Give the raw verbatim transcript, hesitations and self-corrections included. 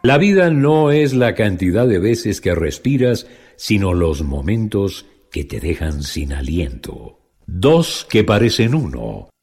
La vida no es la cantidad de veces que respiras, sino los momentos que te dejan sin aliento. Dos que parecen uno.